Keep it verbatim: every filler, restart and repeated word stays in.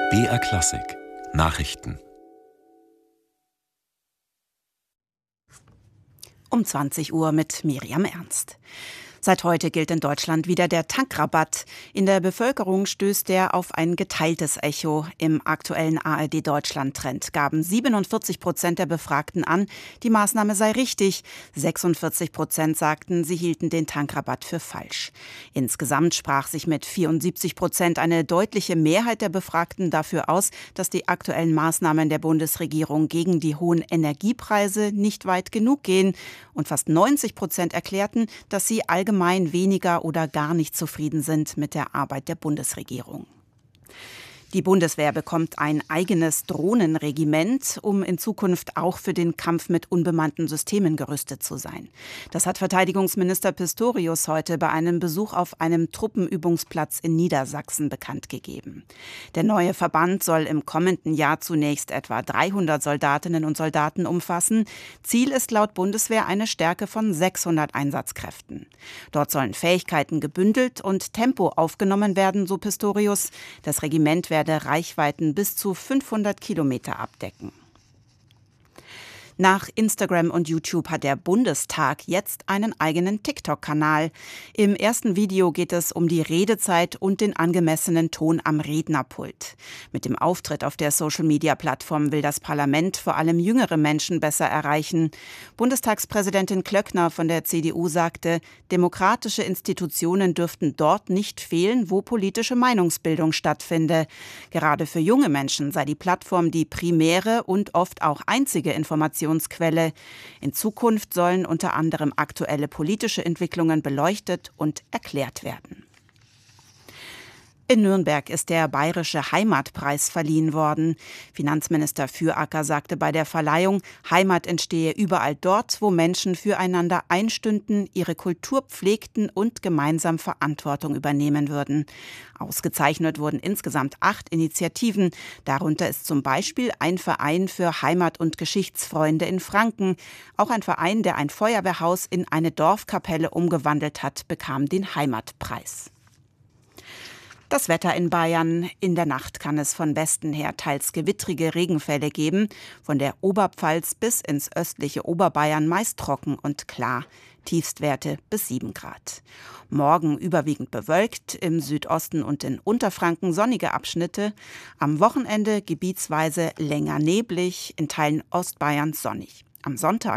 B R Klassik Nachrichten. Um zwanzig Uhr mit Miriam Ernst. Seit heute gilt in Deutschland wieder der Tankrabatt. In der Bevölkerung stößt er auf ein geteiltes Echo. Im aktuellen A R D-Deutschland-Trend gaben siebenundvierzig Prozent der Befragten an, die Maßnahme sei richtig. sechsundvierzig Prozent sagten, sie hielten den Tankrabatt für falsch. Insgesamt sprach sich mit vierundsiebzig Prozent eine deutliche Mehrheit der Befragten dafür aus, dass die aktuellen Maßnahmen der Bundesregierung gegen die hohen Energiepreise nicht weit genug gehen. Und fast neunzig Prozent erklärten, dass sie allgemein allgemein weniger oder gar nicht zufrieden sind mit der Arbeit der Bundesregierung. Die Bundeswehr bekommt ein eigenes Drohnenregiment, um in Zukunft auch für den Kampf mit unbemannten Systemen gerüstet zu sein. Das hat Verteidigungsminister Pistorius heute bei einem Besuch auf einem Truppenübungsplatz in Niedersachsen bekannt gegeben. Der neue Verband soll im kommenden Jahr zunächst etwa dreihundert Soldatinnen und Soldaten umfassen. Ziel ist laut Bundeswehr eine Stärke von sechshundert Einsatzkräften. Dort sollen Fähigkeiten gebündelt und Tempo aufgenommen werden, so Pistorius. Das Regiment werde Reichweiten bis zu fünfhundert Kilometer abdecken. Nach Instagram und YouTube hat der Bundestag jetzt einen eigenen TikTok-Kanal. Im ersten Video geht es um die Redezeit und den angemessenen Ton am Rednerpult. Mit dem Auftritt auf der Social-Media-Plattform will das Parlament vor allem jüngere Menschen besser erreichen. Bundestagspräsidentin Klöckner von der C D U sagte, demokratische Institutionen dürften dort nicht fehlen, wo politische Meinungsbildung stattfinde. Gerade für junge Menschen sei die Plattform die primäre und oft auch einzige Information. In Zukunft sollen unter anderem aktuelle politische Entwicklungen beleuchtet und erklärt werden. In Nürnberg ist der Bayerische Heimatpreis verliehen worden. Finanzminister Füracker sagte bei der Verleihung, Heimat entstehe überall dort, wo Menschen füreinander einstünden, ihre Kultur pflegten und gemeinsam Verantwortung übernehmen würden. Ausgezeichnet wurden insgesamt acht Initiativen. Darunter ist zum Beispiel ein Verein für Heimat- und Geschichtsfreunde in Franken. Auch ein Verein, der ein Feuerwehrhaus in eine Dorfkapelle umgewandelt hat, bekam den Heimatpreis. Das Wetter in Bayern. In der Nacht kann es von Westen her teils gewittrige Regenfälle geben. Von der Oberpfalz bis ins östliche Oberbayern meist trocken und klar. Tiefstwerte bis sieben Grad. Morgen überwiegend bewölkt, im Südosten und in Unterfranken sonnige Abschnitte. Am Wochenende gebietsweise länger neblig, in Teilen Ostbayerns sonnig. Am Sonntag